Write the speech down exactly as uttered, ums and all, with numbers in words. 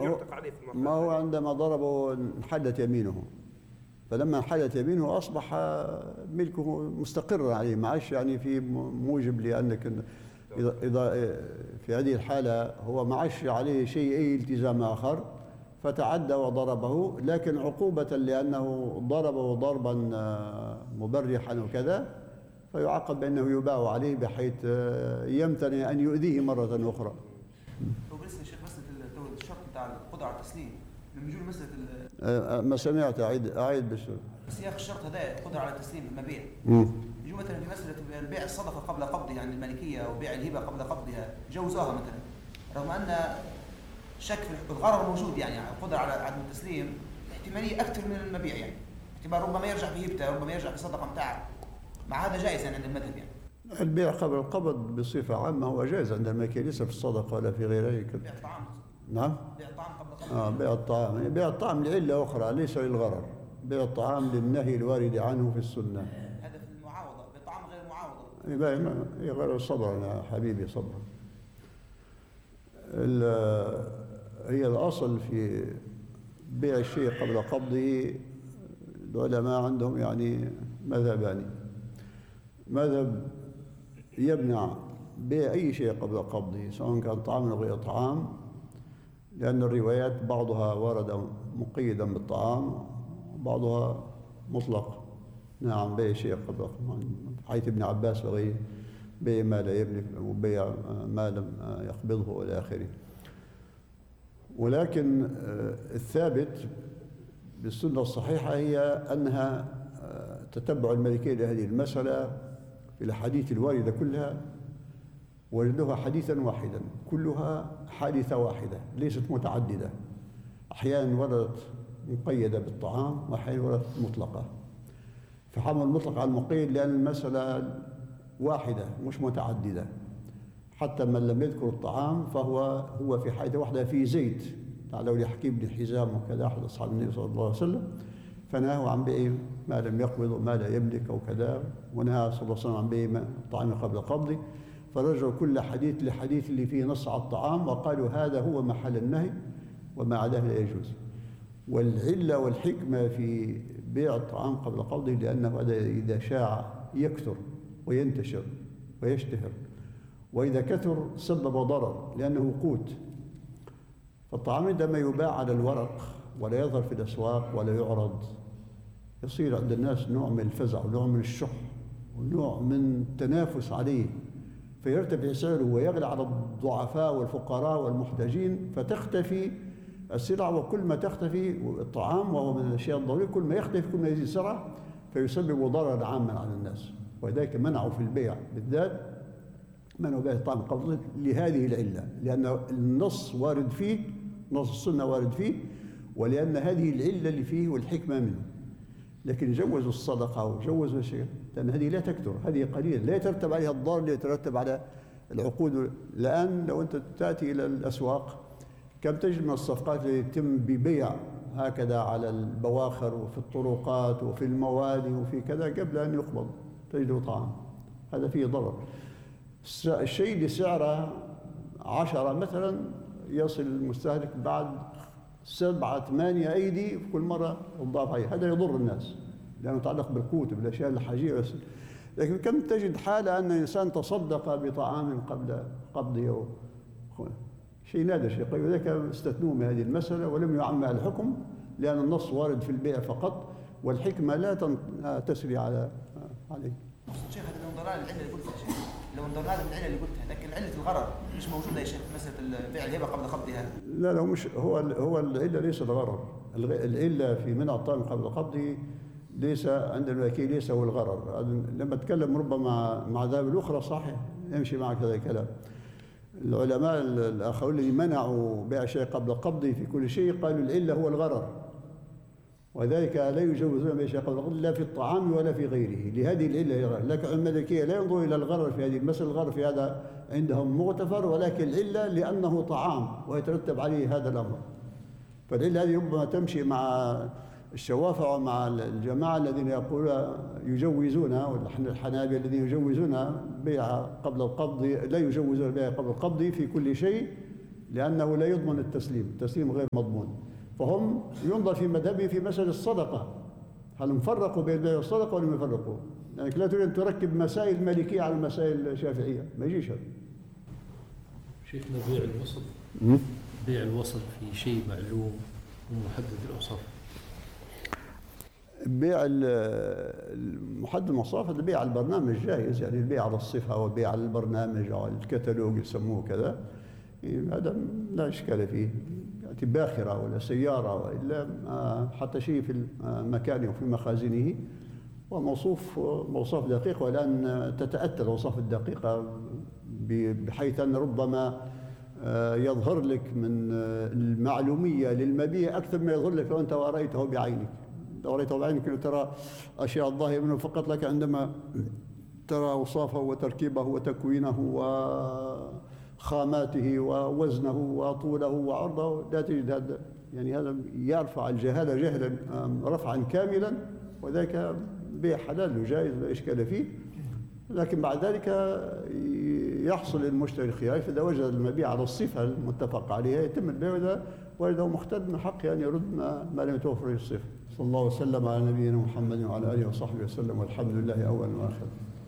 يعتق عليه في المرحلة. ما هو عندما ضربه انحلت يمينه، فلما انحلت يمينه أصبح ملكه مستقرا عليه، ما عادش يعني في موجب لأنك إذا إذا في هذه الحالة هو ما عادش عليه شيء أي التزام آخر فتعدى وضربه، لكن عقوبة لأنه ضربه ضربا مبرحا وكذا فيعاقب بأنه يباع عليه بحيث يمتنع أن يؤذيه مرة أخرى. هو بس يا شيخ مسألة الشرط بتاع القدرة على التسليم لما يجوا مسألة ما سمعت أعيد أعيد بس بس يا أخي الشرط هذا القدرة على التسليم المبيع يجوا مثلا في مسألة البيع الصدقة قبل قبضها عند المالكية أو بيع الهبة قبل قبضها جوزوها مثلا، رغم أن شك في الغرر موجود، يعني القدرة على عدم التسليم احتمالية أكثر من المبيع، يعني احتمال ربما يرجع في هبته ربما يرجع في صدقة متاعه، مع هذا جائز يعني عند المذهب. يعني البيع قبل القبض بصفة عامة هو جائز عند المالكية ليس في الصدقة ولا في غيره. بيع الطعام. نعم. بيع الطعام قبل القبض. آه بيع الطعام، بيع الطعام لعلة أخرى ليس للغرر، بيع الطعام للنهي الوارد عنه في السنة. هذا في المعاوضة، بالطعام غير المعاوضة. يبقى غير صبرا يا حبيبي صبرا. هي الأصل في بيع الشيء قبل قبضه العلماء عندهم يعني مذهبان. مذهب يمنع بيع أي شيء قبل قبضه سواء كان طعام أو غير طعام، لأن الروايات بعضها ورد مقيدا بالطعام وبعضها مطلق. نعم بيع شيء قبل قبضه، حيث ابن عباس وغيره بيع ما لا يملك وبيع ما لم يقبضه والى اخره. ولكن الثابت بالسنة الصحيحة هي أنها تتبع المالكية لهذه المسألة في الأحاديث الواردة كلها وجدوها حديثا واحدا، كلها حادثة واحدة ليست متعددة، أحيانا وردت مقيدة بالطعام وأحيانا وردت مطلقة، فحمل المطلق على المقيد لأن المسألة واحدة مش متعددة. حتى من لم يذكر الطعام فهو هو في حاجة واحدة في زيت، تعالوا لحكيم بن حزام وكذا أحد أصحاب النبي صلى الله عليه وسلم فنهاه عن بيع ما لم يقبض وما لا يملك أو كذا، ونهى صلى الله عليه وسلم عن بيع الطعام قبل قبضه، فرجعوا كل حديث لحديث اللي فيه نص على الطعام وقالوا هذا هو محل النهي وما عداه لا يجوز. والعلة والحكمة في بيع الطعام قبل قبضه لأنه إذا شاع يكثر وينتشر ويشتهر، وإذا كثر سبب ضرر لأنه قوت. فالطعام عندما يباع على الورق ولا يظهر في الأسواق ولا يعرض يصير عند الناس نوع من الفزع ونوع من الشح ونوع من التنافس عليه، فيرتفع سعره ويغلى على الضعفاء والفقراء والمحتاجين فتختفي السلع، وكل ما تختفي الطعام وهو من الأشياء الضرورية كل ما يختفي كل ما يزيد سرعة فيسبب ضررا عاما على الناس. ولذلك منعوا في البيع بالذات منعوا بيع الطعام قبل لهذه العلة، لأن النص وارد فيه، نص السنة وارد فيه، ولأن هذه العلة اللي فيه والحكمة منه. لكن جوزوا الصدقة وجوزوا شيء لأن هذه لا تكثر، هذه قليلة لا يترتب عليها الضرر اللي يترتب على العقود. الآن لو أنت تأتي إلى الأسواق كم تجد من الصفقات التي يتم ببيع هكذا على البواخر وفي الطرقات وفي الموادي وفي كذا قبل أن يقبض تجده طعام، هذا فيه ضرر. الشيء اللي سعره عشرة مثلا يصل المستهلك بعد سبعة ثمانية أيدي في كل مرة تضاف عليه، هذا يضر الناس لأنه يتعلق بالقوت بالأشياء الحاجية. لكن كم تجد حالة أن الإنسان تصدق بطعام قبل قبضه شيء نادر شيء قليل، وذلك استثنوا من هذه المسألة ولم يعم الحكم لأن النص وارد في البيع فقط والحكمة لا تسري على عليه. شيخ هذا لو انضرار العلة اللي قلتها شيخ، لو انضرار العلة اللي قلتها، لكن علة الغرر مش موجودة يا شيخ مسألة بيع الهبة قبل قبضها. لا لا مش هو هو العلة ليس الغرر، العلة في منع الطعام قبل قبضه ليس عند المالكية ليس هو الغرر. لما اتكلم ربما مع ذهب الأخرى صحيح يمشي معك هذا الكلام. العلماء الآخرون الذين منعوا بيع شيء قبل قبضه في كل شيء قالوا العلة هو الغرر، وذلك لا يجوزون بيع شيء قبل قبضه لا في الطعام ولا في غيره لهذه العلة. لكن المالكية لا ينظروا إلى الغرر في هذه المسألة، الغرر في هذا عندهم مغتفر، ولكن العلة لأنه طعام ويترتب عليه هذا الأمر. فالعلة هذه ربما تمشي مع الشوافع ومع الجماعة الذين يقولون يجوزون والحنابلة الذين يجوزون بيع قبل القبض لا يجوزون البيع قبل القبض في كل شيء لأنه لا يضمن التسليم، التسليم غير مضمون. فهم ينظر في مذهبهم في مسألة الصدقة، هل مفرقوا بين البيع والصدقة ولا ما يفرقوا؟ لأنك لا تريد أن تركب مسائل المالكية على المسائل الشافعية، ما يجيش هذا. شيخنا بيع الوسط، بيع الوسط في شيء معلوم ومحدد الأوصاف. بيع المحدد المواصفات البيع على البرنامج جائز، يعني البيع على الصفة أو البيع على البرنامج أو الكتالوج يسموه كذا، هذا لا إشكال فيه. يعني باخرة ولا سيارة وإلا حتى شيء في مكانه وفي مخازنه وموصوف موصوف دقيق، والآن تتأتى الأوصاف الدقيقة بحيث أن ربما يظهر لك من المعلومية للمبيع أكثر ما يظهر لك لو أنت رأيته بعينك. لو رأيته بعينك ترى أشياء الظاهرة منه فقط، لك عندما ترى أوصافه وتركيبه وتكوينه وخاماته ووزنه وطوله وعرضه لا تجد هذا. يعني هذا يرفع الجهالة جهلا رفعا كاملا، وذلك بيع حلال وجائز لا إشكال فيه. لكن بعد ذلك يحصل للمشتري الخيار، فإذا وجد المبيع على الصفة المتفق عليها يتم البيع، وإذا وإذا مختل من حقه أن يرد ما لم يتوفر الصفة. صلى الله وسلم على نبينا محمد وعلى آله وصحبه وسلم، والحمد لله أولا وآخرا.